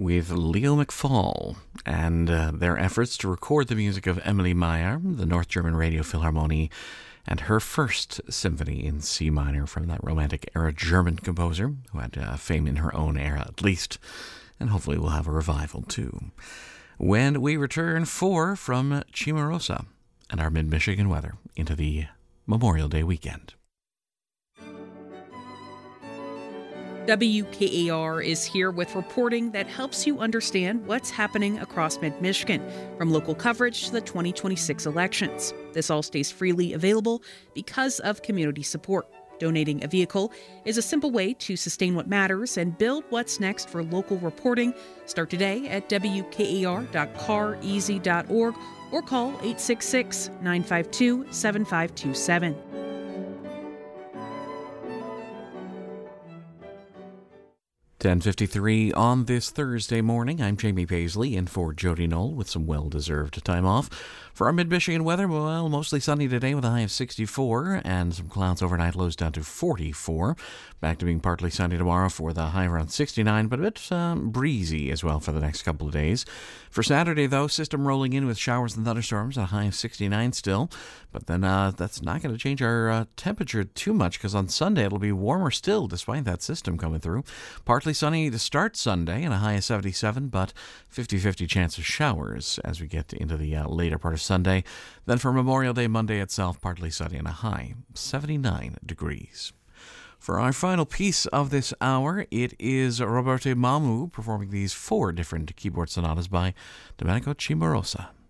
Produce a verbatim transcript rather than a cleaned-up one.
with Leo McFall and uh, their efforts to record the music of Emily Meyer, the North German Radio Philharmonie, and her first symphony in C minor from that Romantic era German composer who had uh, fame in her own era at least, and hopefully will have a revival too. When we return, four from Cimarosa and our mid-Michigan weather into the Memorial Day weekend. W K A R is here with reporting that helps you understand what's happening across mid-Michigan, from local coverage to the twenty twenty-six elections. This all stays freely available because of community support. Donating a vehicle is a simple way to sustain what matters and build what's next for local reporting. Start today at W K A R dot car easy dot org or call eight six six, nine five two, seven five two seven. ten fifty-three on this Thursday morning. I'm Jamie Paisley in for Jody Knoll with some well-deserved time off. For our mid-Michigan weather, well, mostly sunny today with a high of sixty-four and some clouds overnight, lows down to forty-four. Back to being partly sunny tomorrow for the high around sixty-nine, but a bit um, breezy as well for the next couple of days. For Saturday, though, system rolling in with showers and thunderstorms at a high of sixty-nine still. But then uh, that's not going to change our uh, temperature too much because on Sunday it'll be warmer still despite that system coming through. Partly sunny to start Sunday and a high of seventy-seven, but fifty-fifty chance of showers as we get into the uh, later part of Sunday. Then for Memorial Day Monday itself, partly sunny and a high seventy-nine degrees. For our final piece of this hour, it is Roberto Mamu performing these four different keyboard sonatas by Domenico Cimarosa.